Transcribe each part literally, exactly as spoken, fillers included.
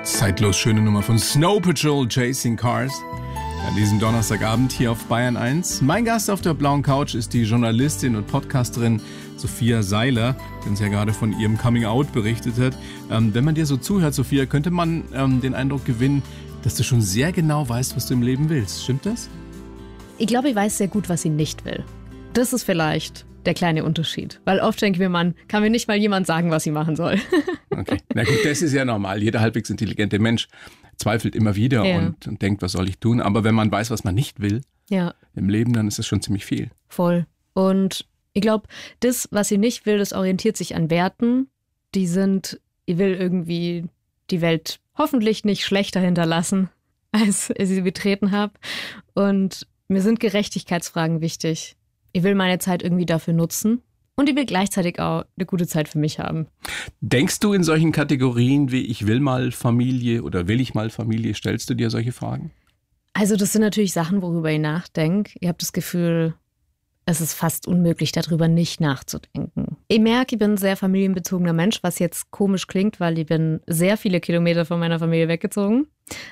Zeitlos schöne Nummer von Snow Patrol, Chasing Cars. An diesem Donnerstagabend hier auf Bayern eins. Mein Gast auf der blauen Couch ist die Journalistin und Podcasterin Sophia Seiler, die uns ja gerade von ihrem Coming-out berichtet hat. Ähm, wenn man dir so zuhört, Sophia, könnte man ähm, den Eindruck gewinnen, dass du schon sehr genau weißt, was du im Leben willst. Stimmt das? Ich glaube, ich weiß sehr gut, was ich nicht will. Das ist vielleicht der kleine Unterschied. Weil oft denke ich mir, man kann mir nicht mal jemand sagen, was ich machen soll. Okay, na gut, das ist ja normal. Jeder halbwegs intelligente Mensch zweifelt immer wieder ja. und, und denkt, was soll ich tun? Aber wenn man weiß, was man nicht will ja. im Leben, dann ist das schon ziemlich viel. Voll. Und ich glaube, das, was ich nicht will, das orientiert sich an Werten. Die sind, ich will irgendwie die Welt hoffentlich nicht schlechter hinterlassen, als ich sie betreten habe. Und mir sind Gerechtigkeitsfragen wichtig. Ich will meine Zeit irgendwie dafür nutzen. Und ich will gleichzeitig auch eine gute Zeit für mich haben. Denkst du in solchen Kategorien wie ich will mal Familie oder will ich mal Familie, stellst du dir solche Fragen? Also das sind natürlich Sachen, worüber ich nachdenke. Ich habe das Gefühl, es ist fast unmöglich, darüber nicht nachzudenken. Ich merke, ich bin ein sehr familienbezogener Mensch, was jetzt komisch klingt, weil ich bin sehr viele Kilometer von meiner Familie weggezogen.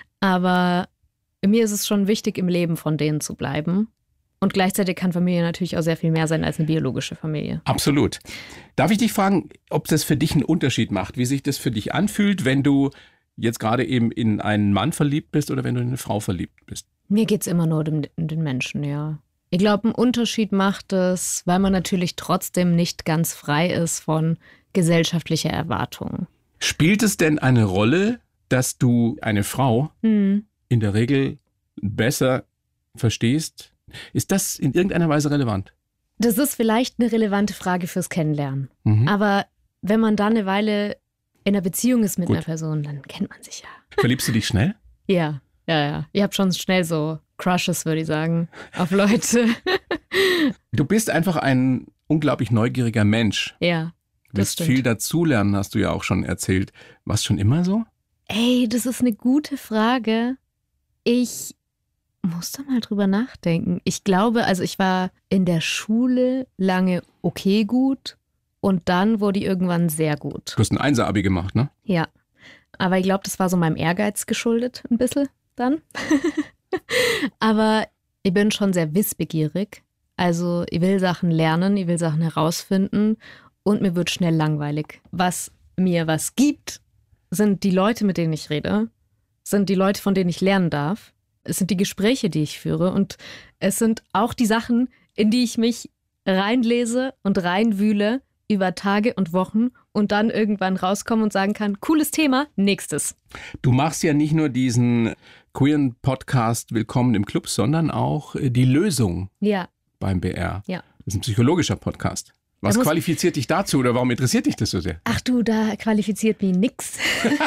Aber mir ist es schon wichtig, im Leben von denen zu bleiben. Und gleichzeitig kann Familie natürlich auch sehr viel mehr sein als eine biologische Familie. Absolut. Darf ich dich fragen, ob das für dich einen Unterschied macht, wie sich das für dich anfühlt, wenn du jetzt gerade eben in einen Mann verliebt bist oder wenn du in eine Frau verliebt bist? Mir geht es immer nur um den Menschen, ja. Ich glaube, einen Unterschied macht es, weil man natürlich trotzdem nicht ganz frei ist von gesellschaftlicher Erwartung. Spielt es denn eine Rolle, dass du eine Frau hm. in der Regel besser verstehst? Ist das in irgendeiner Weise relevant? Das ist vielleicht eine relevante Frage fürs Kennenlernen. Mhm. Aber wenn man dann eine Weile in einer Beziehung ist mit Gut. einer Person, dann kennt man sich ja. Verliebst du dich schnell? Ja, ja, ja. Ich habe schon schnell so Crushes, würde ich sagen, auf Leute. Du bist einfach ein unglaublich neugieriger Mensch. Ja, du willst viel dazulernen, hast du ja auch schon erzählt. War es schon immer so? Ey, das ist eine gute Frage. Ich muss da mal drüber nachdenken. Ich glaube, also ich war in der Schule lange okay gut und dann wurde ich irgendwann sehr gut. Du hast ein Einser-Abi gemacht, ne? Ja, aber ich glaube, das war so meinem Ehrgeiz geschuldet, ein bisschen dann. Aber ich bin schon sehr wissbegierig. Also ich will Sachen lernen, ich will Sachen herausfinden und mir wird schnell langweilig. Was mir was gibt, sind die Leute, mit denen ich rede, sind die Leute, von denen ich lernen darf. Es sind die Gespräche, die ich führe und es sind auch die Sachen, in die ich mich reinlese und reinwühle über Tage und Wochen und dann irgendwann rauskomme und sagen kann, cooles Thema, nächstes. Du machst ja nicht nur diesen queeren Podcast Willkommen im Club, sondern auch die Lösung ja. beim B R. Ja. Das ist ein psychologischer Podcast. Was qualifiziert dich dazu oder warum interessiert dich das so sehr? Ach du, da qualifiziert mich nix.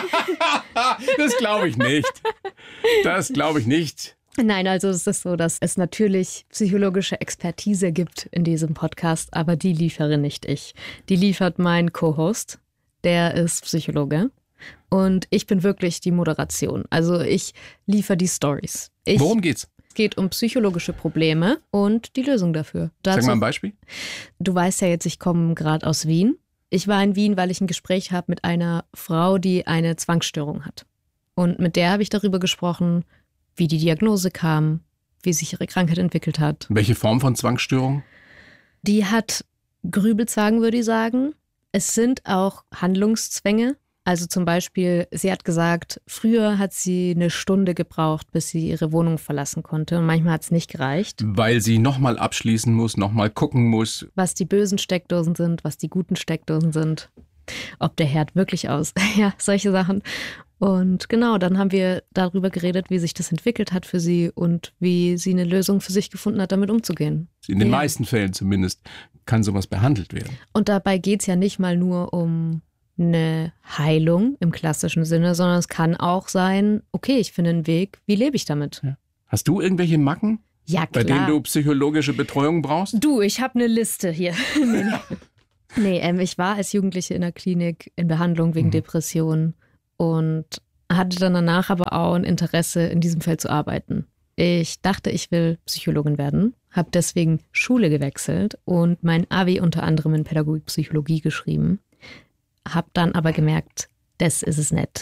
Das glaube ich nicht. Das glaube ich nicht. Nein, also es ist so, dass es natürlich psychologische Expertise gibt in diesem Podcast, aber die liefere nicht ich. Die liefert mein Co-Host, der ist Psychologe und ich bin wirklich die Moderation. Also ich liefere die Stories. Ich Worum geht's? Es geht um psychologische Probleme und die Lösung dafür. Dazu, Sag mal ein Beispiel. Du weißt ja jetzt, ich komme gerade aus Wien. Ich war in Wien, weil ich ein Gespräch habe mit einer Frau, die eine Zwangsstörung hat. Und mit der habe ich darüber gesprochen, wie die Diagnose kam, wie sich ihre Krankheit entwickelt hat. Welche Form von Zwangsstörung? Die hat Grübelzwang, würde ich sagen. Es sind auch Handlungszwänge. Also zum Beispiel, sie hat gesagt, früher hat sie eine Stunde gebraucht, bis sie ihre Wohnung verlassen konnte. Und manchmal hat es nicht gereicht. Weil sie nochmal abschließen muss, nochmal gucken muss. Was die bösen Steckdosen sind, was die guten Steckdosen sind. Ob der Herd wirklich aus. Ja, solche Sachen. Und genau, dann haben wir darüber geredet, wie sich das entwickelt hat für sie und wie sie eine Lösung für sich gefunden hat, damit umzugehen. In den ja. meisten Fällen zumindest kann sowas behandelt werden. Und dabei geht es ja nicht mal nur um eine Heilung im klassischen Sinne, sondern es kann auch sein, okay, ich finde einen Weg, wie lebe ich damit? Ja. Hast du irgendwelche Macken, ja, bei klar. denen du psychologische Betreuung brauchst? Du, ich habe eine Liste hier. nee, nee. nee ähm, ich war als Jugendliche in der Klinik in Behandlung wegen mhm. Depressionen und hatte dann danach aber auch ein Interesse, in diesem Feld zu arbeiten. Ich dachte, ich will Psychologin werden, habe deswegen Schule gewechselt und mein Abi unter anderem in Pädagogik Psychologie geschrieben. Habe dann aber gemerkt, das ist es nicht.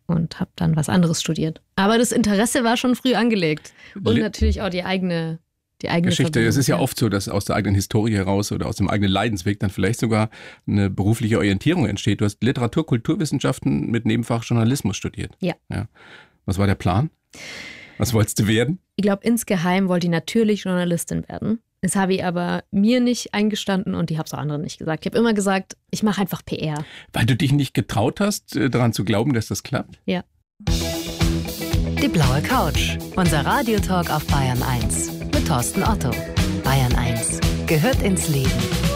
und habe dann was anderes studiert. Aber das Interesse war schon früh angelegt und Le- natürlich auch die eigene Die eigene Geschichte. Es ist ja oft so, dass aus der eigenen Historie heraus oder aus dem eigenen Leidensweg dann vielleicht sogar eine berufliche Orientierung entsteht. Du hast Literatur, Kulturwissenschaften mit Nebenfach Journalismus studiert. Ja. ja. Was war der Plan? Was wolltest du werden? Ich glaube, insgeheim wollte ich natürlich Journalistin werden. Das habe ich aber mir nicht eingestanden und ich habe es auch anderen nicht gesagt. Ich habe immer gesagt, ich mache einfach P R. Weil du dich nicht getraut hast, daran zu glauben, dass das klappt? Ja. Die blaue Couch. Unser Radiotalk auf Bayern eins. Mit Thorsten Otto. Bayern eins gehört ins Leben.